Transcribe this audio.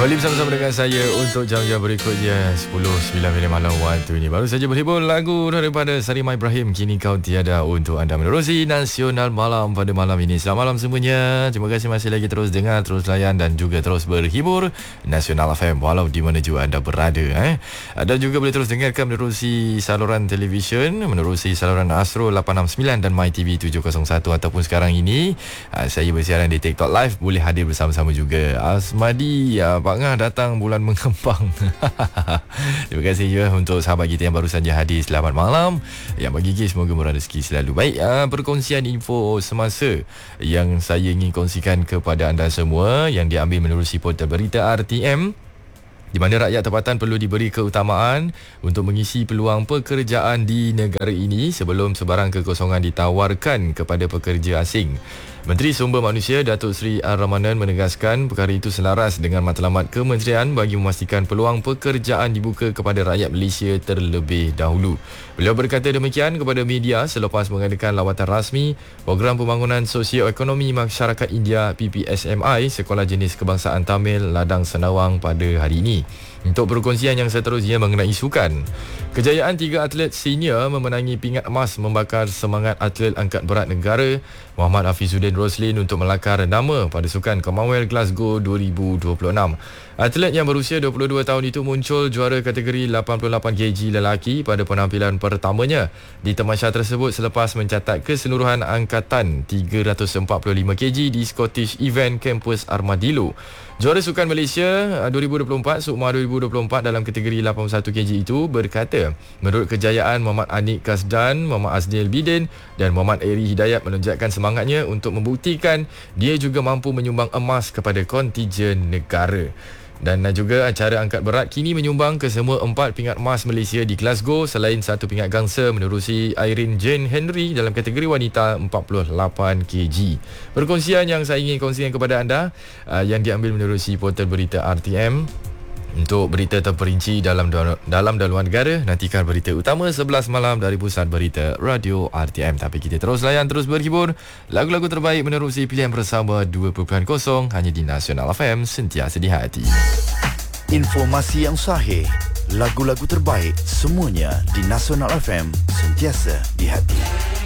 Kembali bersama-sama dengan saya untuk jam-jam berikutnya 10.09 malam waktu ini. Baru saja berhibur lagu daripada Sarima Ibrahim, Kini Kau Tiada, untuk anda menerusi Nasional Malam pada malam ini. Selamat malam semuanya. Terima kasih masih lagi terus dengar, terus layan dan juga terus berhibur Nasional FM walau di mana juga anda berada. Dan juga boleh terus dengarkan menerusi saluran televisyen, menerusi saluran Astro 869 dan MyTV 701, ataupun sekarang ini saya bersiaran di TikTok Live, boleh hadir bersama-sama juga. Asmadi, Pak Ngah datang bulan mengembang. Terima kasih juga untuk sahabat kita yang baru saja hadir. Selamat malam. Yang bergigih semoga murah rezeki selalu. Baik, perkongsian info semasa yang saya ingin kongsikan kepada anda semua yang diambil menerusi portal berita RTM, di mana rakyat tempatan perlu diberi keutamaan untuk mengisi peluang pekerjaan di negara ini sebelum sebarang kekosongan ditawarkan kepada pekerja asing. Menteri Sumber Manusia Datuk Seri Ar-Rahmanan menegaskan perkara itu selaras dengan matlamat kementerian bagi memastikan peluang pekerjaan dibuka kepada rakyat Malaysia terlebih dahulu. Beliau berkata demikian kepada media selepas mengadakan lawatan rasmi Program Pembangunan Sosio-Ekonomi Masyarakat India PPSMI Sekolah Jenis Kebangsaan Tamil Ladang Senawang pada hari ini. Untuk perkongsian yang seterusnya mengenai sukan, kejayaan 3 atlet senior memenangi pingat emas membakar semangat atlet angkat berat negara Muhammad Hafizuddin Roslin untuk melakar nama pada Sukan Commonwealth Glasgow 2026. Atlet yang berusia 22 tahun itu muncul juara kategori 88 kg lelaki pada penampilan pertamanya di tamasya tersebut selepas mencatat keseluruhan angkatan 345 kg di Scottish Event Campus Armadillo. Juara Sukan Malaysia 2024, Sukma 2024 dalam kategori 81 kg itu berkata, menurut kejayaan Muhammad Anik Kasdan, Muhammad Aznil Bidin dan Muhammad Eri Hidayat menunjukkan semangatnya untuk membuktikan dia juga mampu menyumbang emas kepada kontijen negara. Dan juga acara angkat berat kini menyumbang ke semua 4 pingat emas Malaysia di Glasgow selain 1 pingat gangsa menerusi Irene Jane Henry dalam kategori wanita 48 kg. Perkongsian yang saya ingin kongsikan kepada anda yang diambil menerusi portal berita RTM. Untuk berita terperinci dalam dan luar negara, nantikan berita utama 11 malam dari Pusat Berita Radio RTM. Tapi kita terus layan, terus berhibur. Lagu-lagu terbaik menerusi pilihan bersama 2.0 hanya di Nasional FM, sentiasa di hati. Informasi yang sahih, lagu-lagu terbaik, semuanya di Nasional FM, sentiasa di hati.